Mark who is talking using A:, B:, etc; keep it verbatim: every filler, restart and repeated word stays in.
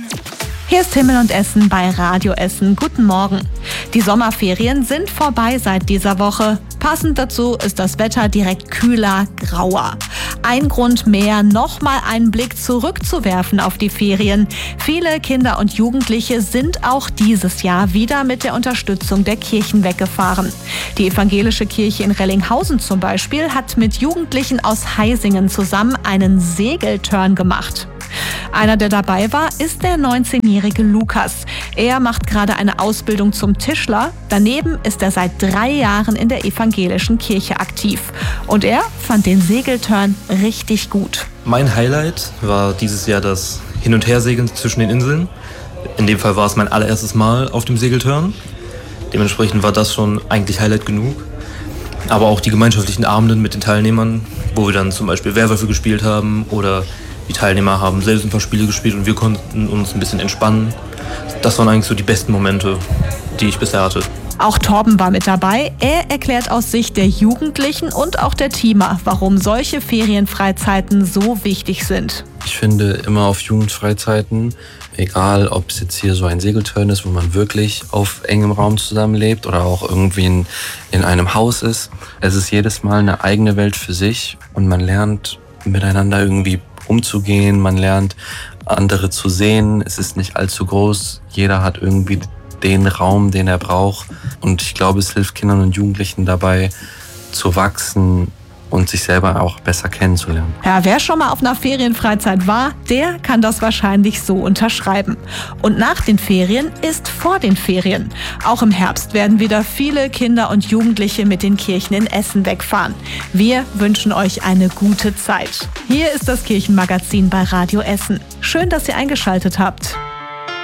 A: Hier ist Himmel und Essen bei Radio Essen. Guten Morgen. Die Sommerferien sind vorbei seit dieser Woche. Passend dazu ist das Wetter direkt kühler, grauer. Ein Grund mehr, nochmal einen Blick zurückzuwerfen auf die Ferien. Viele Kinder und Jugendliche sind auch dieses Jahr wieder mit der Unterstützung der Kirchen weggefahren. Die evangelische Kirche in Rellinghausen zum Beispiel hat mit Jugendlichen aus Heisingen zusammen einen Segeltörn gemacht. Einer, der dabei war, ist der neunzehnjährige Lukas. Er macht gerade eine Ausbildung zum Tischler. Daneben ist er seit drei Jahren in der evangelischen Kirche aktiv. Und er fand den Segeltörn richtig gut.
B: Mein Highlight war dieses Jahr das Hin- und Hersegeln zwischen den Inseln. In dem Fall war es mein allererstes Mal auf dem Segeltörn. Dementsprechend war das schon eigentlich Highlight genug. Aber auch die gemeinschaftlichen Abenden mit den Teilnehmern, wo wir dann zum Beispiel Werwölfe gespielt haben oder die Teilnehmer haben selbst ein paar Spiele gespielt und wir konnten uns ein bisschen entspannen. Das waren eigentlich so die besten Momente, die ich bisher hatte.
A: Auch Torben war mit dabei. Er erklärt aus Sicht der Jugendlichen und auch der Teamer, warum solche Ferienfreizeiten so wichtig sind.
C: Ich finde immer auf Jugendfreizeiten, egal ob es jetzt hier so ein Segeltörn ist, wo man wirklich auf engem Raum zusammenlebt oder auch irgendwie in, in einem Haus ist, es ist jedes Mal eine eigene Welt für sich und man lernt miteinander irgendwie umzugehen, man lernt andere zu sehen, es ist nicht allzu groß, jeder hat irgendwie den Raum, den er braucht und ich glaube, es hilft Kindern und Jugendlichen dabei zu wachsen und sich selber auch besser kennenzulernen.
A: Ja, wer schon mal auf einer Ferienfreizeit war, der kann das wahrscheinlich so unterschreiben. Und nach den Ferien ist vor den Ferien. Auch im Herbst werden wieder viele Kinder und Jugendliche mit den Kirchen in Essen wegfahren. Wir wünschen euch eine gute Zeit. Hier ist das Kirchenmagazin bei Radio Essen. Schön, dass ihr eingeschaltet habt.